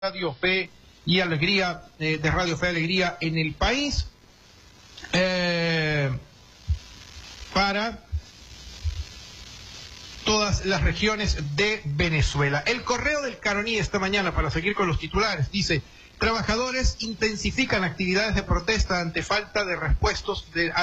Radio Fe y Alegría, de Radio Fe y Alegría en el país, para todas las regiones de Venezuela. El Correo del Caroní esta mañana, para seguir con los titulares, dice: trabajadores intensifican actividades de protesta ante falta de respuesta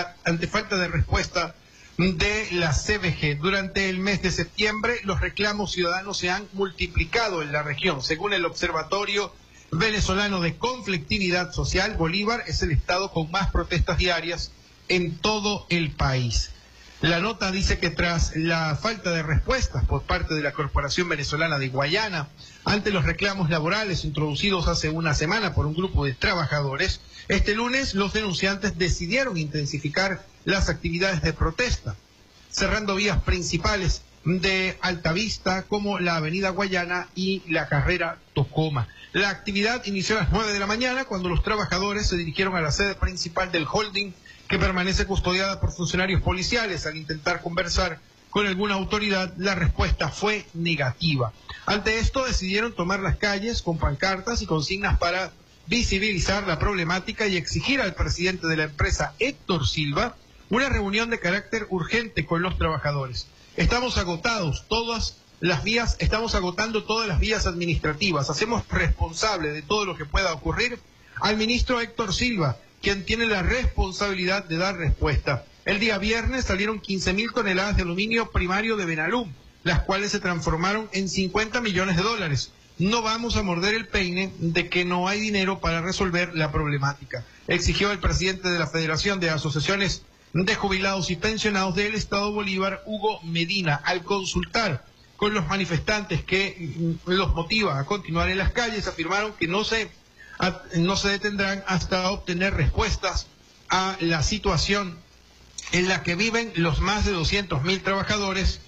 de la CBG. Durante el mes de septiembre, los reclamos ciudadanos se han multiplicado en la región. Según el Observatorio Venezolano de Conflictividad Social, Bolívar es el estado con más protestas diarias en todo el país. La nota dice que tras la falta de respuestas por parte de la Corporación Venezolana de Guayana ante los reclamos laborales introducidos hace una semana por un grupo de trabajadores, este lunes los denunciantes decidieron intensificar las actividades de protesta, cerrando vías principales de Altavista como la Avenida Guayana y la Carrera Tocoma. La actividad inició a las 9 de la mañana cuando los trabajadores se dirigieron a la sede principal del holding, que permanece custodiada por funcionarios policiales. Al intentar conversar con alguna autoridad, la respuesta fue negativa. Ante esto, decidieron tomar las calles con pancartas y consignas para visibilizar la problemática y exigir al presidente de la empresa, Héctor Silva, una reunión de carácter urgente con los trabajadores. Estamos agotando todas las vías administrativas. Hacemos responsable de todo lo que pueda ocurrir al ministro Héctor Silva, quien tiene la responsabilidad de dar respuesta. El día viernes salieron 15.000 toneladas de aluminio primario de Benalum, las cuales se transformaron en $50 millones. No vamos a morder el peine de que no hay dinero para resolver la problemática, exigió el presidente de la Federación de Asociaciones de Jubilados y Pensionados del Estado Bolívar, Hugo Medina, al consultar con los manifestantes que los motiva a continuar en las calles. Afirmaron que no se detendrán hasta obtener respuestas a la situación en la que viven los más de 200.000 trabajadores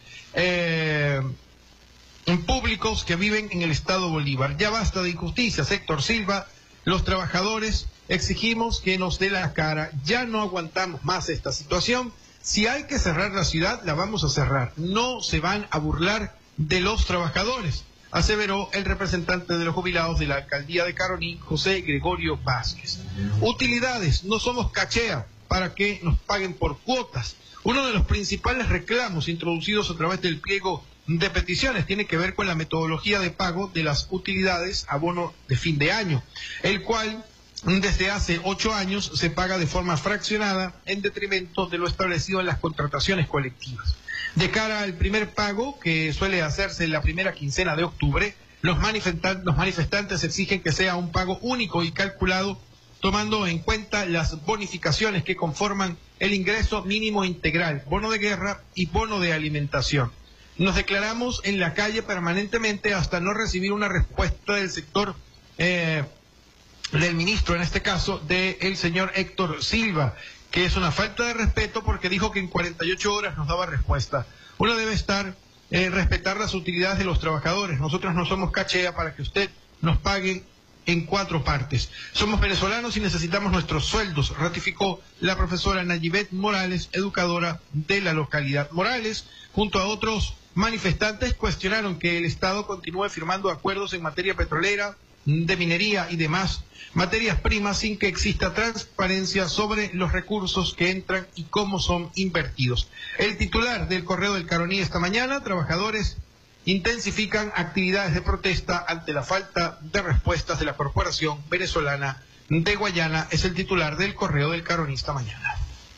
públicos que viven en el estado Bolívar. Ya basta de injusticias, Héctor Silva. Los trabajadores exigimos que nos dé la cara. Ya no aguantamos más esta situación. Si hay que cerrar la ciudad, la vamos a cerrar. No se van a burlar de los trabajadores, aseveró el representante de los jubilados de la alcaldía de Caroní, José Gregorio Vázquez. Utilidades, no somos cachea para que nos paguen por cuotas. Uno de los principales reclamos introducidos a través del pliego de peticiones tiene que ver con la metodología de pago de las utilidades a bono de fin de año, el cual desde hace 8 años se paga de forma fraccionada en detrimento de lo establecido en las contrataciones colectivas. De cara al primer pago, que suele hacerse en la primera quincena de octubre, los manifestantes exigen que sea un pago único y calculado tomando en cuenta las bonificaciones que conforman el ingreso mínimo integral, bono de guerra y bono de alimentación. Nos declaramos en la calle permanentemente hasta no recibir una respuesta del sector del ministro, en este caso del señor Héctor Silva, que es una falta de respeto porque dijo que en 48 horas nos daba respuesta. Uno debe respetar las utilidades de los trabajadores. Nosotros no somos cachea para que usted nos pague en 4 partes. Somos venezolanos y necesitamos nuestros sueldos, ratificó la profesora Nayibet Morales, educadora de la localidad. Morales, junto a otros manifestantes, cuestionaron que el Estado continúe firmando acuerdos en materia petrolera, de minería y demás materias primas sin que exista transparencia sobre los recursos que entran y cómo son invertidos. El titular del Correo del Caroní esta mañana: trabajadores intensifican actividades de protesta ante la falta de respuestas de la Corporación Venezolana de Guayana. Es el titular del Correo del Caroní esta mañana.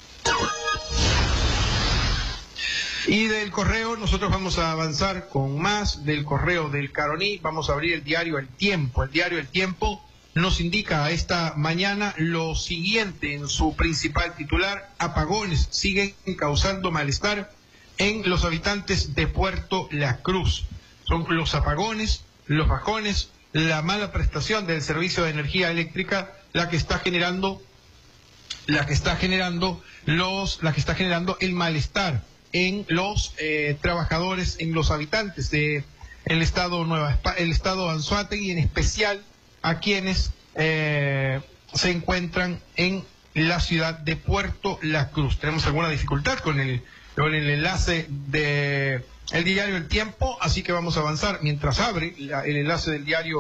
Y del Correo nosotros vamos a avanzar con más del Correo del Caroní. Vamos a abrir el diario El Tiempo. El diario El Tiempo nos indica esta mañana lo siguiente en su principal titular: apagones siguen causando malestar en los habitantes de Puerto La Cruz. Son los apagones, los bajones, la mala prestación del servicio de energía eléctrica la que está generando el malestar en los trabajadores, en los habitantes de el estado Anzoátegui, y en especial a quienes se encuentran en la ciudad de Puerto La Cruz. Tenemos alguna dificultad con el enlace de el diario El Tiempo, así que vamos a avanzar mientras abre el enlace del diario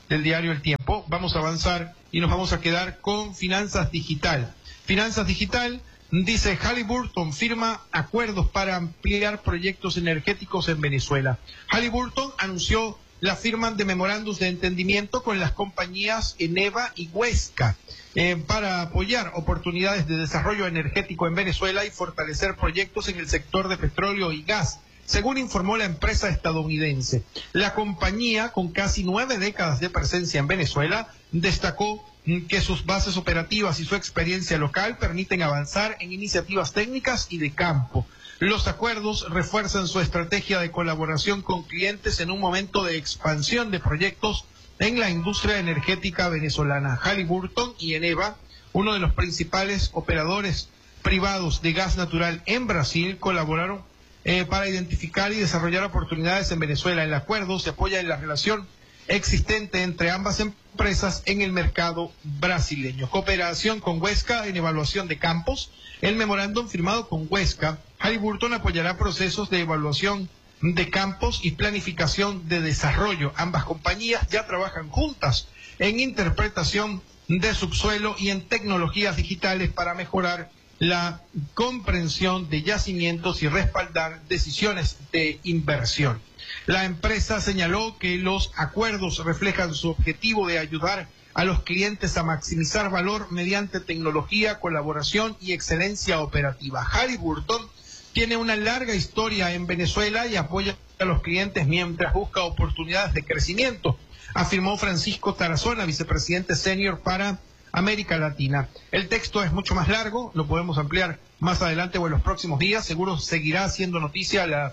del diario El Tiempo. Vamos a avanzar y nos vamos a quedar con Finanzas Digital. Finanzas Digital dice: Halliburton firma acuerdos para ampliar proyectos energéticos en Venezuela. Halliburton anunció la firma de memorandos de entendimiento con las compañías Eneva y Huesca para apoyar oportunidades de desarrollo energético en Venezuela y fortalecer proyectos en el sector de petróleo y gas, según informó la empresa estadounidense. La compañía, con casi 9 décadas de presencia en Venezuela, destacó que sus bases operativas y su experiencia local permiten avanzar en iniciativas técnicas y de campo. Los acuerdos refuerzan su estrategia de colaboración con clientes en un momento de expansión de proyectos en la industria energética venezolana. Halliburton y Eneva, uno de los principales operadores privados de gas natural en Brasil, colaboraron para identificar y desarrollar oportunidades en Venezuela. El acuerdo se apoya en la relación existente entre ambas empresas en el mercado brasileño. Cooperación con Huesca en evaluación de campos. El memorándum firmado con Huesca, Halliburton apoyará procesos de evaluación de campos y planificación de desarrollo. Ambas compañías ya trabajan juntas en interpretación de subsuelo y en tecnologías digitales para mejorar la comprensión de yacimientos y respaldar decisiones de inversión. La empresa señaló que los acuerdos reflejan su objetivo de ayudar a los clientes a maximizar valor mediante tecnología, colaboración y excelencia operativa. Halliburton tiene una larga historia en Venezuela y apoya a los clientes mientras busca oportunidades de crecimiento, afirmó Francisco Tarazona, vicepresidente senior para América Latina. El texto es mucho más largo, lo podemos ampliar más adelante o en los próximos días. Seguro seguirá siendo noticia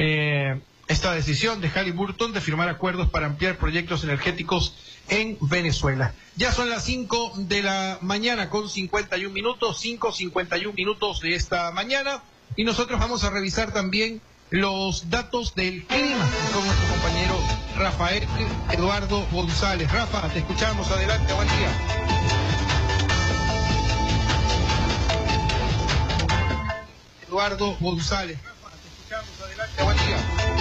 esta decisión de Halliburton de firmar acuerdos para ampliar proyectos energéticos en Venezuela. Ya son las 5 de la mañana con 51 minutos, 5:51 minutos de esta mañana, y nosotros vamos a revisar también los datos del clima con nuestro compañero Rafael Eduardo González. Rafa, te escuchamos, adelante, buen día. Eduardo González. Rafa, te escuchamos, adelante, buen día.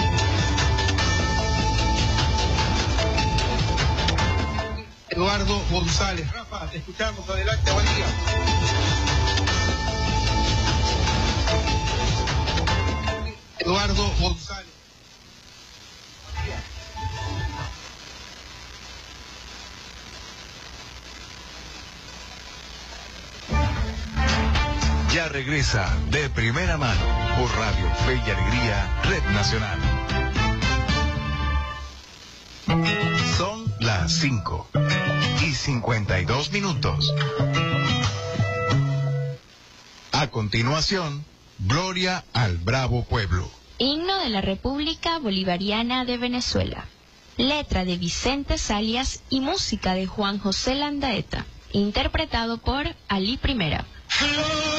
Eduardo González. Rafa, te escuchamos, adelante, buen día. Eduardo González. Ya regresa De Primera Mano por Radio Fe y Alegría, Red Nacional. Son las 5:52 minutos. A continuación, Gloria al Bravo Pueblo. Himno de la República Bolivariana de Venezuela. Letra de Vicente Salias y música de Juan José Landaeta. Interpretado por Ali Primera.